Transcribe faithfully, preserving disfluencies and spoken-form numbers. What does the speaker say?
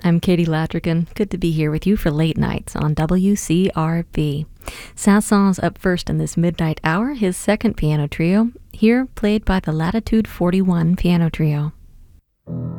I'm Katie Latrigan. Good to be here with you for Late Nights on W C R B. Sasson's up first in this midnight hour, his second piano trio, here played by the Latitude forty-one Piano Trio.